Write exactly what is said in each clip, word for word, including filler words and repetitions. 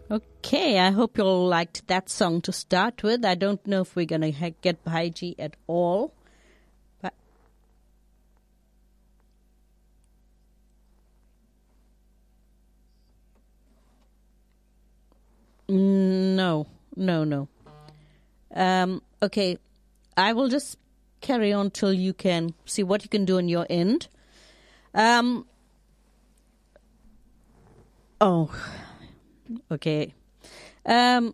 Okay, I hope you all liked that song to start with. I don't know if we're going to ha- get Bhaiji at all. But no, no, no. Um, okay, I will just carry on till you can see what you can do on your end. Um, oh, okay. Um,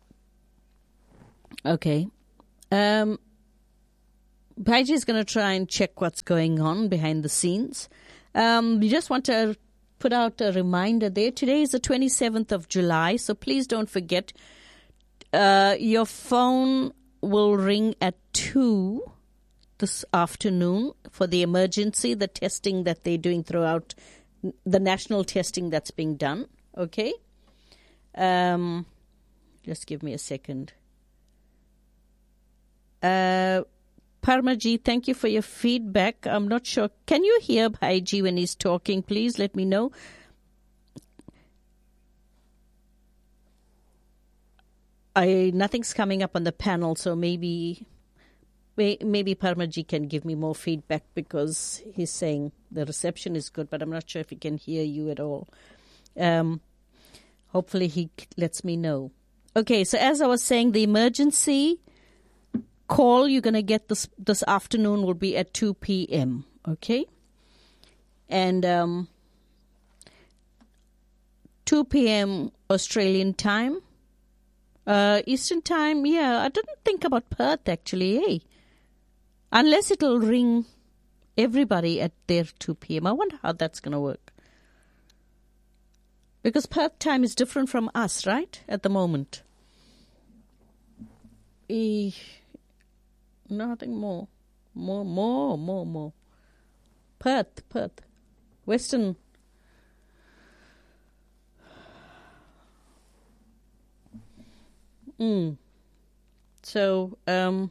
okay. Um, Bhaiji is going to try and check what's going on behind the scenes. Um, we just want to put out a reminder there. Today is the twenty-seventh of July, so please don't forget. Uh, your phone will ring at two this afternoon for the emergency, the testing that they're doing throughout, the national testing that's being done. Okay? Um, just give me a second. Uh, Parmaji, thank you for your feedback. I'm not sure. Can you hear Bhaiji when he's talking? Please let me know. I nothing's coming up on the panel, so maybe maybe Parmaji can give me more feedback because he's saying the reception is good, but I'm not sure if he can hear you at all. Um, hopefully he lets me know. Okay, so as I was saying, the emergency call you're going to get this this afternoon will be at two p.m., okay? And um, two p.m. Australian time. Uh, Eastern time, yeah, I didn't think about Perth actually, eh? Unless it'll ring everybody at their two p.m. I wonder how that's going to work. Because Perth time is different from us, right, at the moment? Eh, nothing more. More, more, more, more. Perth, Perth. Western. Mm. So, um,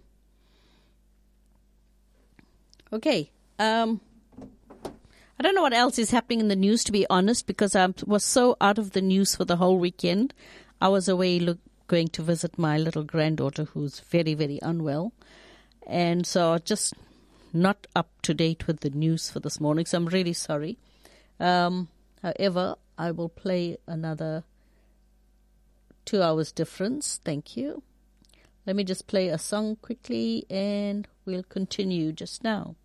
okay. Um, I don't know what else is happening in the news, to be honest, because I was so out of the news for the whole weekend. I was away look, going to visit my little granddaughter who's very, very unwell. And so just not up to date with the news for this morning, so I'm really sorry. Um, however, I will play another two hours difference. Thank you. Let me just play a song quickly and we'll continue just now.